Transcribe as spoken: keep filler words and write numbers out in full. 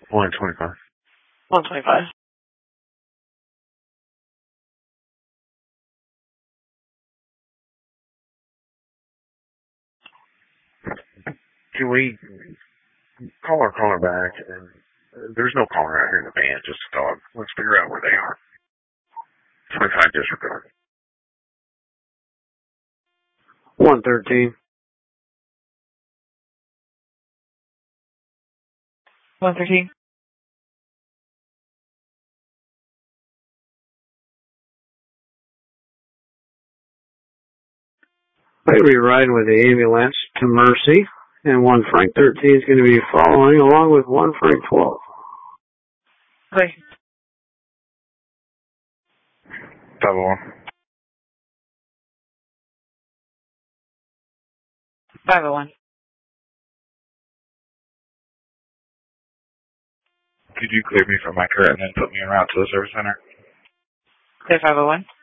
one twenty-five. one twenty-five. Can we call our caller back? And there's no caller out here in the van, just a dog. Let's figure out where they are. twenty-five disregard. one thirteen. one thirteen. We'll be riding with the ambulance to Mercy, and one Frank thirteen is going to be following along with one Frank twelve. Okay. five oh one. five oh one. Could you clear me from my current and then put me around to the service center? Clear five oh one.